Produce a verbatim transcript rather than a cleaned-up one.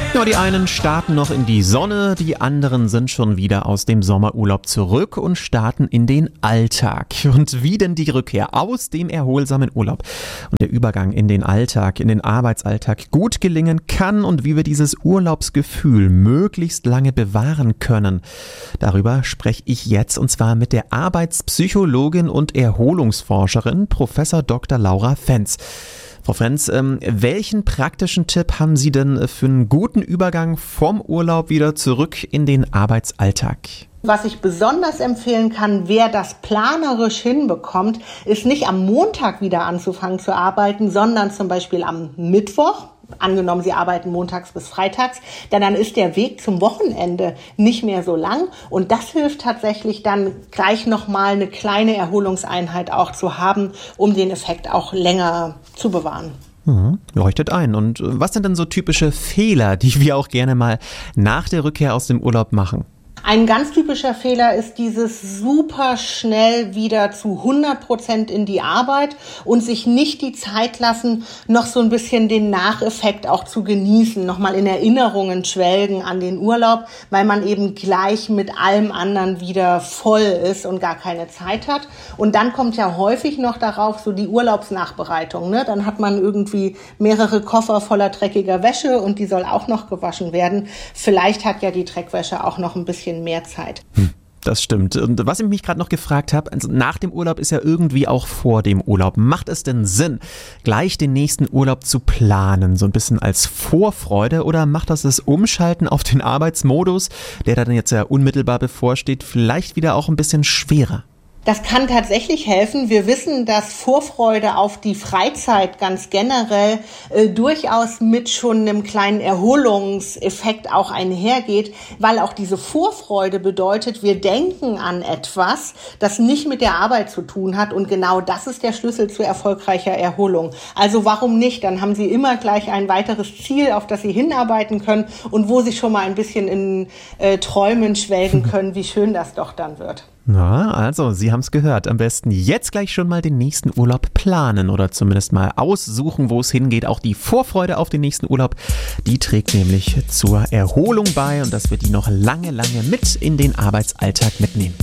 Ja, die einen starten noch in die Sonne, die anderen sind schon wieder aus dem Sommerurlaub zurück und starten in den Alltag. Und wie denn die Rückkehr aus dem erholsamen Urlaub und der Übergang in den Alltag, in den Arbeitsalltag gut gelingen kann und wie wir dieses Urlaubsgefühl möglichst lange bewahren können. Darüber spreche ich jetzt und zwar mit der Arbeitspsychologin und Erholungsforscherin Professor Doktor Laura Fenz. Frau Fenz, ähm, welchen praktischen Tipp haben Sie denn für einen guten Übergang vom Urlaub wieder zurück in den Arbeitsalltag? Was ich besonders empfehlen kann, wer das planerisch hinbekommt, ist nicht am Montag wieder anzufangen zu arbeiten, sondern zum Beispiel am Mittwoch. Angenommen, Sie arbeiten montags bis freitags, denn dann ist der Weg zum Wochenende nicht mehr so lang. Und das hilft tatsächlich dann gleich nochmal eine kleine Erholungseinheit auch zu haben, um den Effekt auch länger zu bewahren. Mhm, leuchtet ein. Und was sind denn so typische Fehler, die wir auch gerne mal nach der Rückkehr aus dem Urlaub machen? Ein ganz typischer Fehler ist dieses super schnell wieder zu hundert Prozent in die Arbeit und sich nicht die Zeit lassen, noch so ein bisschen den Nacheffekt auch zu genießen, nochmal in Erinnerungen schwelgen an den Urlaub, weil man eben gleich mit allem anderen wieder voll ist und gar keine Zeit hat. Und dann kommt ja häufig noch darauf so die Urlaubsnachbereitung, ne? Dann hat man irgendwie mehrere Koffer voller dreckiger Wäsche und die soll auch noch gewaschen werden. Vielleicht hat ja die Dreckwäsche auch noch ein bisschen mehr Zeit. Hm, das stimmt. Und was ich mich gerade noch gefragt habe, also nach dem Urlaub ist ja irgendwie auch vor dem Urlaub. Macht es denn Sinn, gleich den nächsten Urlaub zu planen, so ein bisschen als Vorfreude, oder macht das das Umschalten auf den Arbeitsmodus, der dann jetzt ja unmittelbar bevorsteht, vielleicht wieder auch ein bisschen schwerer? Das kann tatsächlich helfen. Wir wissen, dass Vorfreude auf die Freizeit ganz generell äh, durchaus mit schon einem kleinen Erholungseffekt auch einhergeht, weil auch diese Vorfreude bedeutet, wir denken an etwas, das nicht mit der Arbeit zu tun hat, und genau das ist der Schlüssel zu erfolgreicher Erholung. Also warum nicht? Dann haben Sie immer gleich ein weiteres Ziel, auf das Sie hinarbeiten können und wo Sie schon mal ein bisschen in äh, Träumen schwelgen können, wie schön das doch dann wird. Na, also, Sie haben es gehört. Am besten jetzt gleich schon mal den nächsten Urlaub planen oder zumindest mal aussuchen, wo es hingeht. Auch die Vorfreude auf den nächsten Urlaub, die trägt nämlich zur Erholung bei und dass wir die noch lange, lange mit in den Arbeitsalltag mitnehmen.